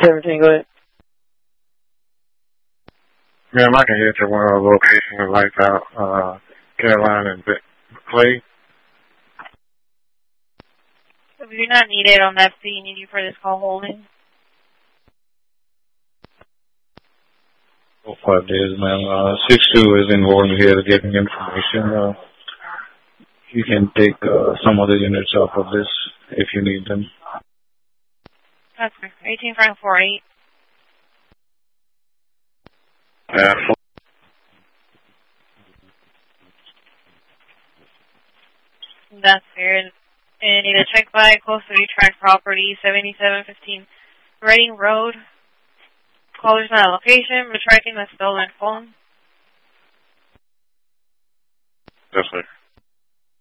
17, go ahead. Ma'am, I can get to one of the locations of Lights Out, Caroline and Clay. So we do not need it on that scene. Need you for this call holding. 5 days, ma'am. 6-2 is involved here getting information. You can take some other units off of this if you need them. That's 18548. That's fair. And need a check by close to track property, 7715 Reading Road. Caller's not a location, retracting the stolen phone. Yes, sir.